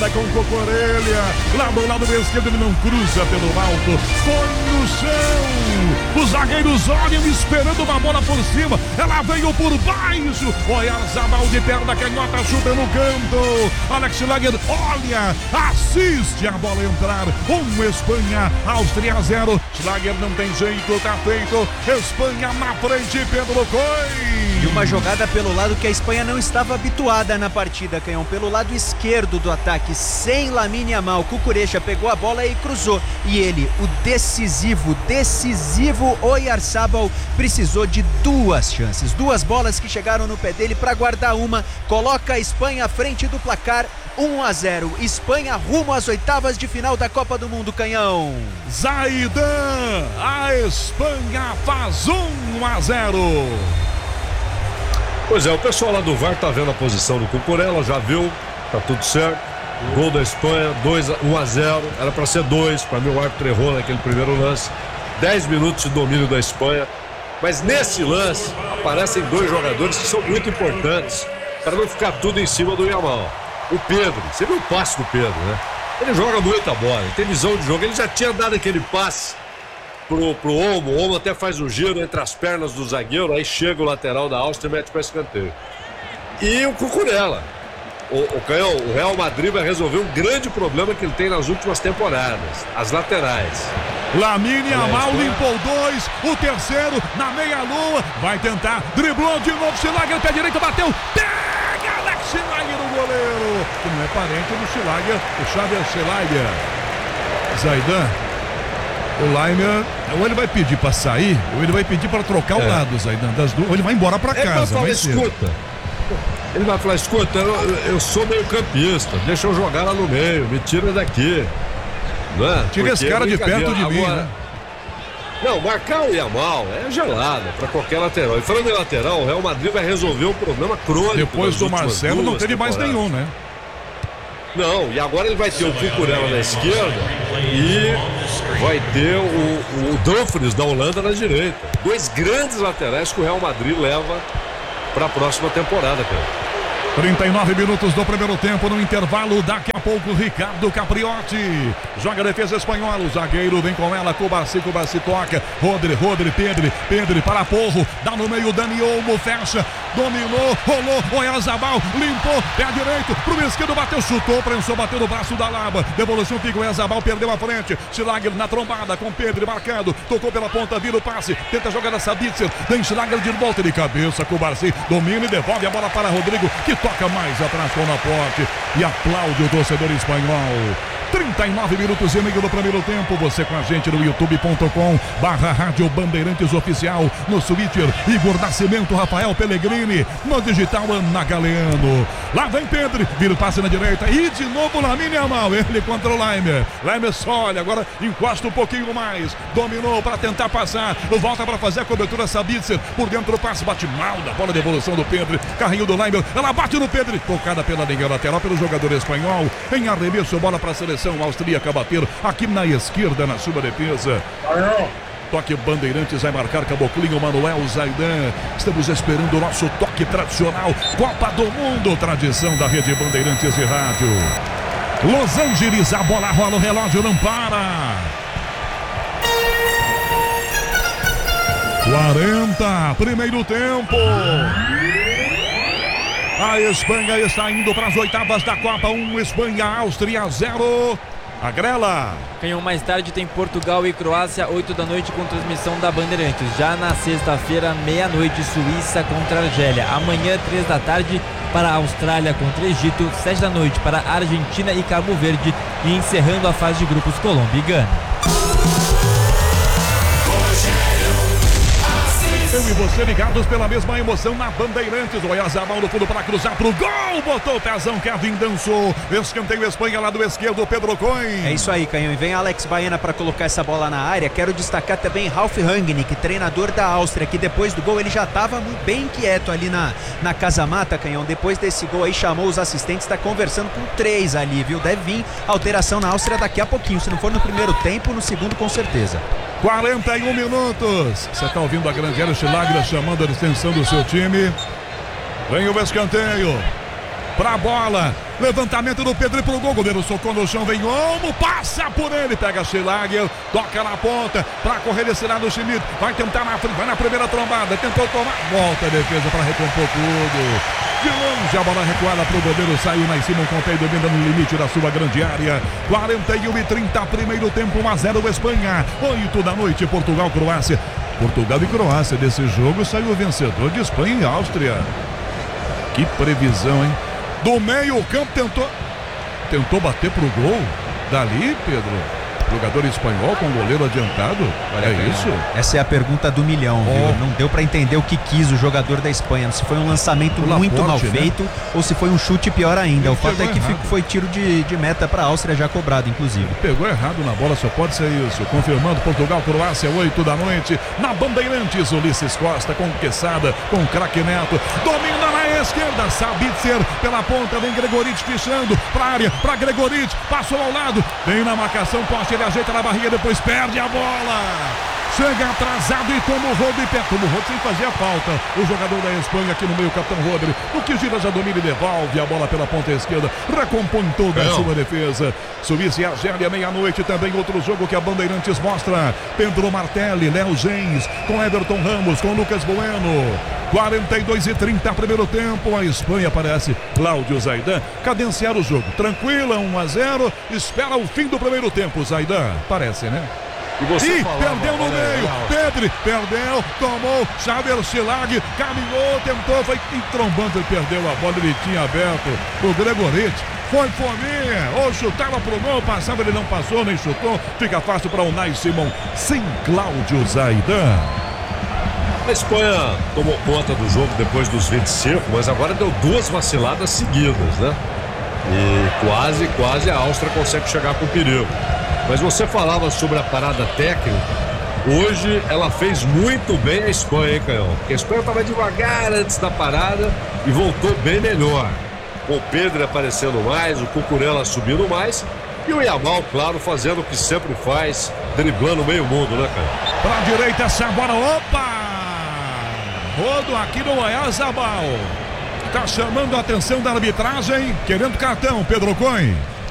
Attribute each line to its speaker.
Speaker 1: trombada com Cocorelha. Lá do lado esquerdo ele não cruza pelo alto. Foi no chão. Os zagueiros olham esperando uma bola por cima. Ela veio por baixo. Oyarzabal de perna canhota, chuta no canto. Alex Schlager olha, assiste a bola entrar. Espanha, Áustria 0. Schlager não tem jeito, tá feito. Espanha na frente, Pedro Coin.
Speaker 2: E uma jogada pelo lado que a Espanha não estava habituada na partida, Canhão. Pelo lado esquerdo do ataque, sem Lamine Yamal. Cucurella pegou a bola e cruzou. E ele, o decisivo Oyarzabal, precisou de duas chances. Duas bolas que chegaram no pé dele para guardar uma. Coloca a Espanha à frente do placar. 1-0. Espanha rumo às oitavas de final da Copa do Mundo, Canhão.
Speaker 1: Zaidan, a Espanha faz 1-0.
Speaker 3: Pois é, o pessoal lá do VAR tá vendo a posição do Cucurella, já viu, tá tudo certo. Gol da Espanha, 1-0, era para ser 2, para mim o árbitro errou naquele primeiro lance. 10 minutos de domínio da Espanha, mas nesse lance aparecem dois jogadores que são muito importantes para não ficar tudo em cima do Yamal. O Pedro, você viu o passe do Pedro, né? Ele joga muita bola, ele tem visão de jogo, ele já tinha dado aquele passe pro Olmo. O Olmo até faz um giro entre as pernas do zagueiro, aí chega o lateral da Áustria e mete para escanteio. E o Cucurella, o Canhão, o Real Madrid vai resolver um grande problema que ele tem nas últimas temporadas, as laterais.
Speaker 1: Lamine Yamal limpou 2, o terceiro na meia-lua, vai tentar, driblou de novo, Schlager, pé direito, bateu, pega Alex Schlager, o goleiro, que não é parente do Schlager, o Xavier Schlager. Zaidan, o Laimer, ou ele vai pedir para sair, ou ele vai pedir para trocar o lado, Zaidan, das duas, ou ele vai embora para casa.
Speaker 3: Ele vai falar, escuta, eu sou meio campista, deixa eu jogar lá no meio, me tira daqui.
Speaker 1: Tira esse cara de perto de mim, né?
Speaker 3: Não, marcar o Yamal é gelada para qualquer lateral. E falando em lateral, o Real Madrid vai resolver um problema crônico.
Speaker 1: Depois do Marcelo não teve mais nenhum, né?
Speaker 3: Não, e agora ele vai ter o Cucurella na esquerda e vai ter o Dumfries da Holanda na direita. Dois grandes laterais que o Real Madrid leva para a próxima temporada, cara.
Speaker 1: 39 minutos do primeiro tempo no intervalo, daqui a pouco Ricardo Capriotti joga a defesa espanhola, o zagueiro vem com ela, Cubarsi toca, Rodri, Pedri para Porro, dá no meio, Dani Olmo, fecha, dominou, rolou, Oyarzabal, limpou, pé direito, pro esquerdo, bateu, chutou, prensou, bateu no braço da Laba, devolução fica, Oyarzabal perdeu a frente, Schlager na trombada com Pedri marcado, tocou pela ponta, vira o passe, tenta jogar a Sabitzer, vem Schlager de volta de cabeça, Cubarsi domina e devolve a bola para Rodrigo, que toca mais atrás com o Laporte e aplaude o torcedor espanhol. 39 minutos e meio do primeiro tempo, você com a gente no youtube.com/Rádio Bandeirantes Oficial, no Twitter, Igor Nascimento, Rafael Pellegrini, no digital Ana Galeano. Lá vem Pedro, vira o passe na direita e de novo Lamine Yamal, ele contra o Laimer só olha, agora encosta um pouquinho mais, dominou para tentar passar, volta para fazer a cobertura, Sabitzer, por dentro o passe, bate mal da bola de evolução do Pedro, carrinho do Laimer, ela bate no Pedro, tocada pela linha lateral pelo jogador espanhol, em arremesso, bola para a seleção austríaca bater aqui na esquerda na sua defesa. Toque Bandeirantes, vai marcar Caboclinho, Manuel Zaidan. Estamos esperando o nosso toque tradicional, Copa do Mundo, tradição da Rede Bandeirantes de Rádio. Los Angeles, a bola rola, o relógio não para. 40, primeiro tempo. A Espanha está indo para as oitavas da Copa. 1, Espanha, Áustria 0. A Grela.
Speaker 4: Canhão, mais tarde tem Portugal e Croácia, 8 da noite, com transmissão da Bandeirantes. Já na sexta-feira, meia-noite, Suíça contra a Argélia. Amanhã, 3 da tarde, para a Austrália contra o Egito. 7 da noite para a Argentina e Cabo Verde. E encerrando a fase de grupos, Colômbia e Gana.
Speaker 1: Eu e você ligados pela mesma emoção na Bandeirantes. O Oyarzabal no fundo para cruzar pro gol. Botou o pezão, Kevin dançou. Escanteio Espanha, lado esquerdo, Pedro Coin.
Speaker 2: É isso aí, Canhão. E vem Alex Baena para colocar essa bola na área. Quero destacar também Ralf Rangnick, treinador da Áustria, que depois do gol ele já estava bem quieto ali na casa-mata, Canhão. Depois desse gol aí chamou os assistentes, está conversando com 3 ali, viu? Deve vir alteração na Áustria daqui a pouquinho. Se não for no primeiro tempo, no segundo com certeza.
Speaker 1: 41 minutos. Você está ouvindo a grande área, Schlager chamando a extensão do seu time. Vem o escanteio. pra bola. Levantamento do Pedro pro gol. Goleiro socou no chão, vem Olmo, passa por ele, pega Schlager, toca na ponta pra correr esse lado do Schmidt. Vai tentar na frente, vai na primeira trombada, tentou tomar, volta a defesa pra recompor tudo. De longe a bola recuada pro goleiro, saiu na cima, com o Contei domina no limite da sua grande área. 41:30, primeiro tempo, 1-0 Espanha. 8 da noite, Portugal, Croácia. Portugal e Croácia desse jogo saiu o vencedor de Espanha e Áustria. Que previsão, hein? Do meio campo tentou bater pro gol. Dali, Pedro, jogador espanhol com goleiro adiantado. É isso?
Speaker 2: Essa é a pergunta do milhão, viu? Não deu pra entender o que quis o jogador da Espanha. Se foi um lançamento muito mal feito, ou se foi um chute pior ainda. O fato é que foi tiro de meta pra Áustria, já cobrado, inclusive.
Speaker 1: Pegou errado na bola, só pode ser isso. Confirmando, Portugal, Croácia, 8 da noite. Na Bandeirantes, Ulisses Costa com Quesada, com Craque Neto. Domina na esquerda, Sabitzer pela ponta, vem Gregorich pichando pra área, pra Gregorich, passou ao lado, vem na marcação, poste, ele ajeita na barriga, depois perde a bola. Chega atrasado e toma o Rodri. Toma o Rodri sem fazer a falta. O jogador da Espanha aqui no meio, capitão Rodri. O que gira já domina e devolve a bola pela ponta esquerda. Recompõe toda a sua defesa. Suíça e Argélia, meia-noite. Também outro jogo que a Bandeirantes mostra. Pedro Martelli, Léo Gens, com Everton Ramos, com Lucas Bueno. 42:30, primeiro tempo. A Espanha parece Cláudio Zaidan cadenciar o jogo. Tranquila, 1-0. Espera o fim do primeiro tempo, Zaidan. Parece, né?
Speaker 3: E
Speaker 1: perdeu no meio, Pedro perdeu, tomou, Xavier Schlag, caminhou, tentou, foi trombando, ele perdeu a bola, ele tinha aberto o Gregorich, foi fominha, ou chutava pro gol, passava, ele não passou, nem chutou, fica fácil para o Unai Simon, sem Cláudio Zaidan.
Speaker 3: A Espanha tomou conta do jogo depois dos 25, mas agora deu duas vaciladas seguidas, né? E quase a Áustria consegue chegar com perigo. Mas você falava sobre a parada técnica. Hoje ela fez muito bem a Espanha, hein, Canhão? Porque a Espanha estava devagar antes da parada e voltou bem melhor. Com o Pedro aparecendo mais, o Cucurella subindo mais e o Yamal, claro, fazendo o que sempre faz, driblando meio mundo, né, Canhão?
Speaker 1: Para a direita essa bola, opa! Rodo aqui no Oyarzabal. Tá chamando a atenção da arbitragem, querendo cartão, Pedro Coin.